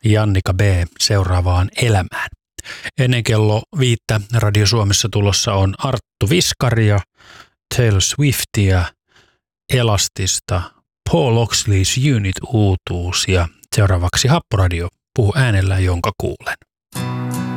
Jannika B. seuraavaan elämään. Ennen kello 5 Radio Suomessa tulossa on Arttu Viskaria, Taylor Swiftia, Elastista, Paul Oxley's Unit uutuus ja seuraavaksi Happoradio. Puhu äänellä, jonka kuulen.